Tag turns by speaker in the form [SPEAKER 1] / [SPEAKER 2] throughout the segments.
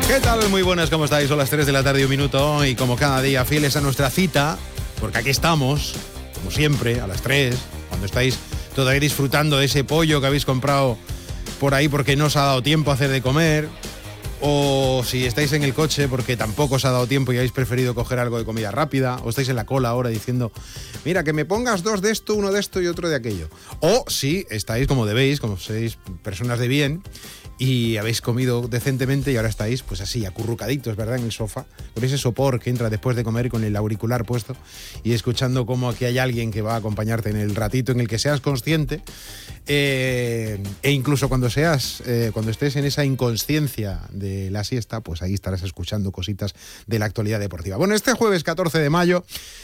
[SPEAKER 1] ¿Qué tal? Muy buenas, ¿cómo estáis? Son las 3 de la tarde y 1 minuto y como cada día fieles a nuestra cita, porque aquí estamos, como siempre, a las 3, cuando estáis todavía disfrutando de ese pollo que habéis comprado por ahí porque no os ha dado tiempo a hacer de comer, o si estáis en el coche porque tampoco os ha dado tiempo y habéis preferido coger algo de comida rápida, o estáis en la cola ahora diciendo, mira, que me pongas 2 de esto, 1 de esto y otro de aquello. O si estáis como debéis, como sois personas de bien, y habéis comido decentemente y ahora estáis pues así, acurrucaditos, ¿verdad?, en el sofá, con ese sopor que entra después de comer y con el auricular puesto y escuchando cómo aquí hay alguien que va a acompañarte en el ratito en el que seas consciente, e incluso cuando estés en esa inconsciencia de la siesta, pues ahí estarás escuchando cositas de la actualidad deportiva. Bueno, este jueves 14 de mayo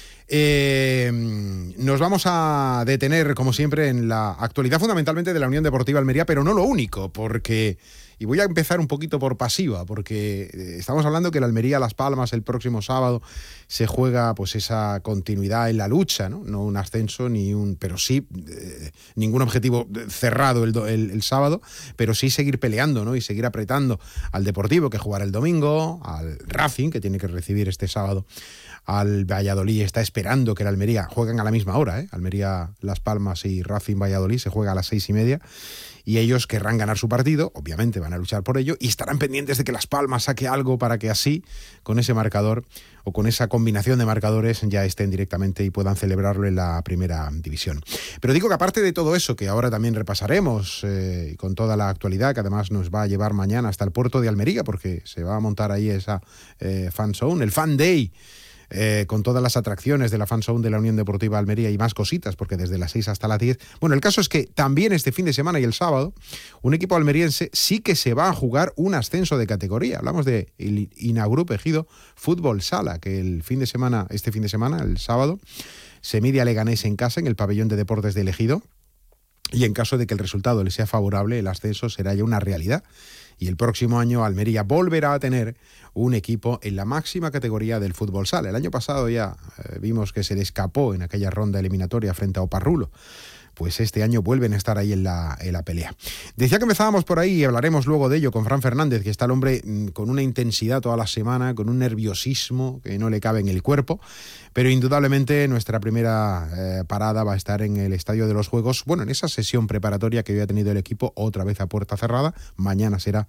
[SPEAKER 1] nos vamos a detener, como siempre, en la actualidad fundamentalmente de la Unión Deportiva Almería, pero no lo único, porque, y voy a empezar un poquito por pasiva, porque estamos hablando que el Almería Las Palmas el próximo sábado se juega pues esa continuidad en la lucha, no un ascenso, pero sí ningún objetivo cerrado el sábado, pero sí seguir peleando, ¿no? Y seguir apretando al Deportivo, que jugará el domingo, al Racing, que tiene que recibir este sábado al Valladolid. Está esperando que el Almería jueguen a la misma hora, Almería Las Palmas y Racing Valladolid se juega a las 6:30 y ellos querrán ganar su partido, obviamente van a luchar por ello y estarán pendientes de que Las Palmas saque algo para que así, con ese marcador o con esa combinación de marcadores, ya estén directamente y puedan celebrarlo en la primera división. Pero digo que aparte de todo eso, que ahora también repasaremos con toda la actualidad, que además nos va a llevar mañana hasta el puerto de Almería, porque se va a montar ahí esa fan zone, el Fan Day, con todas las atracciones de la fan zone de la Unión Deportiva Almería y más cositas, porque desde las 6 hasta las 10. Bueno, el caso es que también este fin de semana y el sábado, un equipo almeriense sí que se va a jugar un ascenso de categoría. Hablamos de el Inagrup Ejido Fútbol Sala, que este fin de semana, el sábado, se mide a Leganés en casa, en el pabellón de deportes del Ejido, y en caso de que el resultado le sea favorable, el ascenso será ya una realidad. Y el próximo año Almería volverá a tener un equipo en la máxima categoría del fútbol sala. El año pasado ya vimos que se le escapó en aquella ronda eliminatoria frente a Oparrulo. Pues este año vuelven a estar ahí en la pelea. Decía que empezábamos por ahí y hablaremos luego de ello con Fran Fernández, que está el hombre con una intensidad toda la semana, con un nerviosismo que no le cabe en el cuerpo, pero indudablemente nuestra primera parada va a estar en el Estadio de los Juegos, bueno, en esa sesión preparatoria que hoy ha tenido el equipo, otra vez a puerta cerrada. Mañana será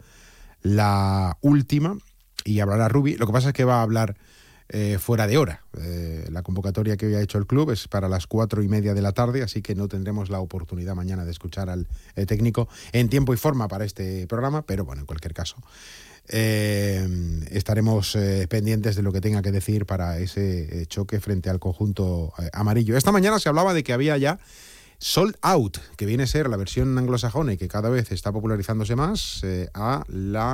[SPEAKER 1] la última y hablará Rubi. Lo que pasa es que va a hablar fuera de hora. La convocatoria que hoy ha hecho el club es para las 4:30 de la tarde, así que no tendremos la oportunidad mañana de escuchar al técnico en tiempo y forma para este programa, pero bueno, en cualquier caso estaremos pendientes de lo que tenga que decir para ese choque frente al conjunto amarillo. Esta mañana se hablaba de que había ya Sold Out, que viene a ser la versión anglosajona y que cada vez está popularizándose más, a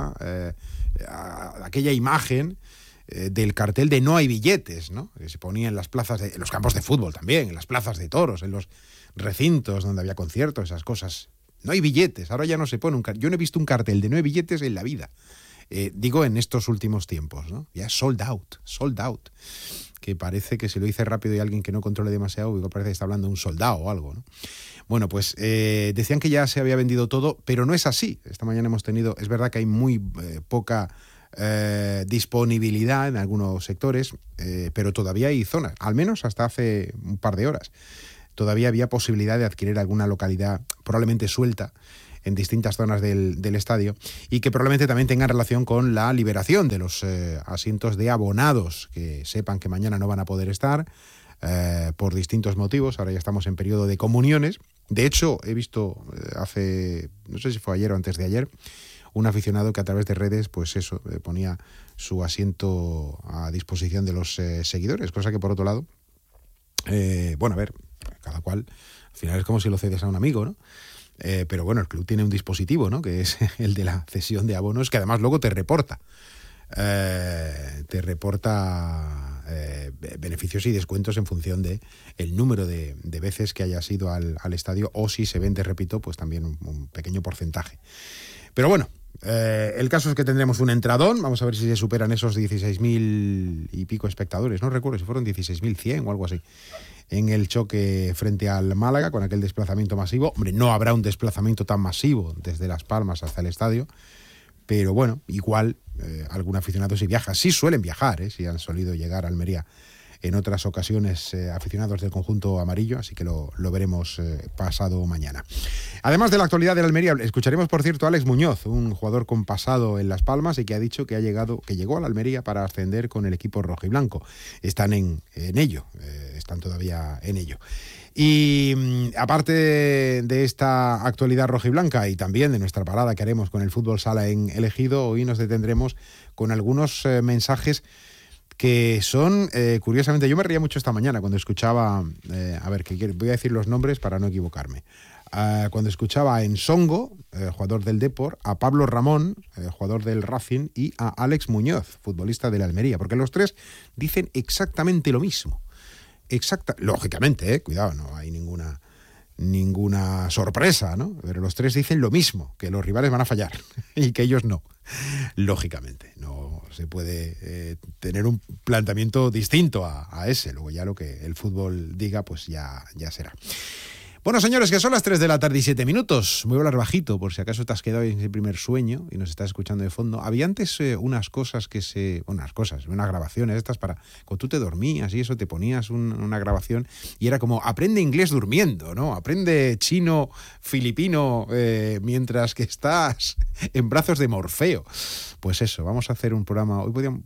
[SPEAKER 1] aquella imagen del cartel de no hay billetes, ¿no? Que se ponía en las plazas, en los campos de fútbol también, en las plazas de toros, en los recintos donde había conciertos, esas cosas. No hay billetes, ahora ya no se pone un cartel. Yo no he visto un cartel de no hay billetes en la vida. Digo en estos últimos tiempos, ¿no? Ya sold out. Que parece que si lo dice rápido y alguien que no controle demasiado, igual parece que está hablando de un soldado o algo, ¿no? Bueno, pues decían que ya se había vendido todo, pero no es así. Esta mañana hemos tenido, es verdad que hay muy poca disponibilidad en algunos sectores, pero todavía hay zonas, al menos hasta hace un par de horas. Todavía había posibilidad de adquirir alguna localidad probablemente suelta en distintas zonas del estadio y que probablemente también tengan relación con la liberación de los asientos de abonados, que sepan que mañana no van a poder estar por distintos motivos. Ahora ya estamos en periodo de comuniones. De hecho, he visto hace, no sé si fue ayer o antes de ayer, un aficionado que a través de redes, pues eso, ponía su asiento a disposición de los seguidores, cosa que por otro lado, bueno, a ver, cada cual, al final es como si lo cedes a un amigo, ¿no? Pero bueno, el club tiene un dispositivo, ¿no? Que es el de la cesión de abonos, que además luego te reporta beneficios y descuentos en función de el número de veces que hayas ido al estadio, o si se vende, repito, pues también un pequeño porcentaje. Pero bueno, el caso es que tendremos un entradón. Vamos a ver si se superan esos 16.000 y pico espectadores. No recuerdo si fueron 16.100 o algo así en el choque frente al Málaga, con aquel desplazamiento masivo. Hombre, no habrá un desplazamiento tan masivo desde Las Palmas hasta el estadio, pero bueno, igual algún aficionado si viaja. Sí suelen viajar, si han solido llegar a Almería en otras ocasiones aficionados del conjunto amarillo, así que lo veremos pasado mañana. Además de la actualidad de la Almería, escucharemos, por cierto, a Alex Muñoz, un jugador con pasado en Las Palmas y que ha dicho que llegó a la Almería para ascender con el equipo rojiblanco. Están en ello, están todavía en ello. Y aparte de esta actualidad rojiblanca y también de nuestra parada que haremos con el fútbol sala en El Ejido, hoy nos detendremos con algunos mensajes que son, curiosamente, yo me reía mucho esta mañana cuando escuchaba, voy a decir los nombres para no equivocarme, cuando escuchaba a Ensongo, jugador del Depor, a Pablo Ramón, jugador del Racing, y a Alex Muñoz, futbolista de la Almería, porque los tres dicen exactamente lo mismo. Lógicamente, cuidado, no hay ninguna sorpresa, ¿no? Pero los tres dicen lo mismo, que los rivales van a fallar y que ellos no. Lógicamente, no se puede tener un planteamiento distinto a ese. Luego ya lo que el fútbol diga, pues ya será. Bueno, señores, que son las 3 de la tarde y 7 minutos. Voy a hablar bajito, por si acaso te has quedado en ese primer sueño y nos estás escuchando de fondo. Había antes unas grabaciones estas para cuando tú te dormías y eso, te ponías una grabación y era como, aprende inglés durmiendo, ¿no? Aprende chino, filipino, mientras que estás en brazos de Morfeo. Pues eso, vamos a hacer un programa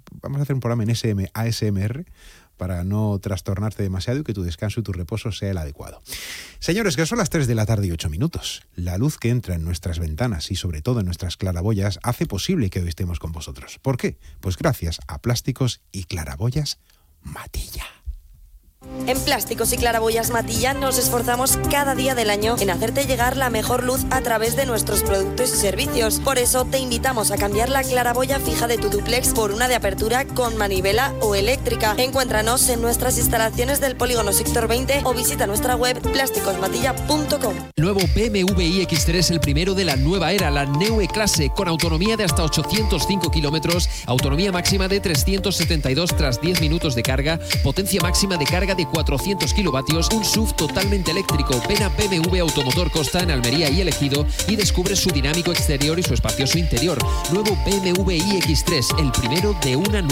[SPEAKER 1] en ASMR, para no trastornarte demasiado y que tu descanso y tu reposo sea el adecuado. Señores, que son las 3 de la tarde y 8 minutos. La luz que entra en nuestras ventanas y sobre todo en nuestras claraboyas hace posible que hoy estemos con vosotros. ¿Por qué? Pues gracias a Plásticos y Claraboyas Matilla.
[SPEAKER 2] En Plásticos y Claraboyas Matilla nos esforzamos cada día del año en hacerte llegar la mejor luz a través de nuestros productos y servicios. Por eso te invitamos a cambiar la claraboya fija de tu dúplex por una de apertura con manivela o eléctrica. Encuéntranos en nuestras instalaciones del Polígono Sector 20 o visita nuestra web plásticosmatilla.com.
[SPEAKER 3] Nuevo BMW iX3, el primero de la nueva era, la Neue Klasse, con autonomía de hasta 805 kilómetros, autonomía máxima de 372 tras 10 minutos de carga, potencia máxima de carga de 400 kilovatios, un SUV totalmente eléctrico. Ven a BMW Automotor Costa en Almería y El Ejido y descubre su dinámico exterior y su espacioso interior. Nuevo BMW iX3, el primero de una nueva